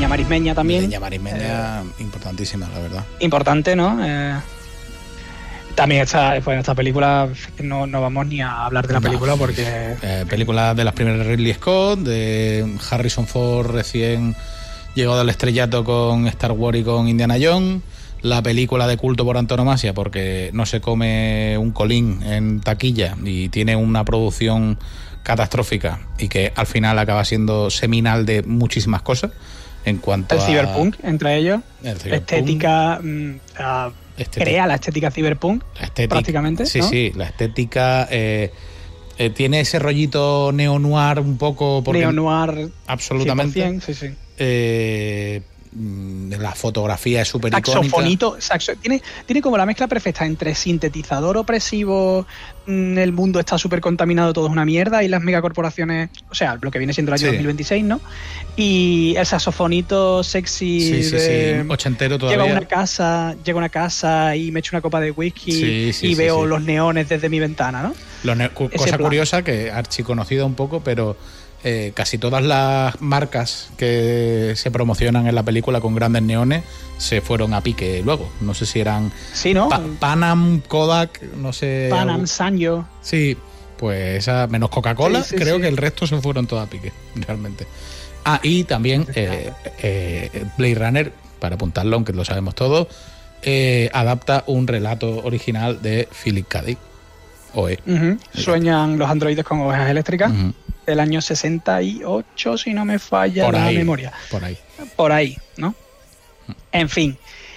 Mireia Marismeña también. Mireia Marismeña, importantísima, la verdad. Importante, ¿no? También esta película, no vamos ni a hablar de la película porque... película de las primeras de Ridley Scott, de Harrison Ford recién llegado al estrellato con Star Wars y con Indiana Jones, la película de culto por antonomasia porque no se come un colín en taquilla y tiene una producción catastrófica y que al final acaba siendo seminal de muchísimas cosas en cuanto el cyberpunk, entre ellos, estética... crea la estética cyberpunk, prácticamente. Sí, ¿no? sí, la estética tiene ese rollito neo-noir un poco... Neo-noir, absolutamente. 100%, sí, sí. La fotografía es súper icónica. Tiene como la mezcla perfecta entre sintetizador opresivo, el mundo está súper contaminado, todo es una mierda, y las megacorporaciones, o sea, lo que viene siendo el año 2026, ¿no? Y el saxofonito sexy sí, ochentero todavía. Llego a una casa y me echo una copa de whisky y veo los neones desde mi ventana, ¿no? Cosa curiosa, que archiconocida un poco, pero casi todas las marcas que se promocionan en la película con grandes neones se fueron a pique luego. No sé si eran Panam, Kodak, no sé. Panam, Sanyo. Sí, pues esa, menos Coca-Cola, creo que el resto se fueron todas a pique, realmente. Y también Blade Runner, para apuntarlo, aunque lo sabemos todos, adapta un relato original de Philip K. Dick. Sueñan los androides con ovejas eléctricas. Del año 68, si no me falla la memoria. Por ahí, ¿no? En fin.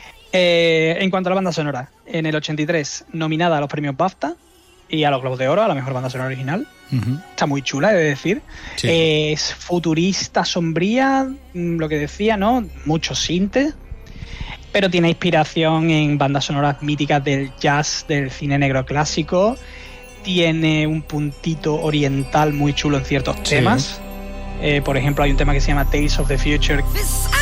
En cuanto a la banda sonora, en el 83, nominada a los premios BAFTA y a los Globos de Oro, a la mejor banda sonora original. Está muy chula, he de decir. Sí. Es futurista, sombría, lo que decía, ¿no? Mucho sinte, pero tiene inspiración en bandas sonoras míticas del jazz, del cine negro clásico. Tiene un puntito oriental muy chulo en ciertos temas. Por ejemplo, hay un tema que se llama Tales of the Future,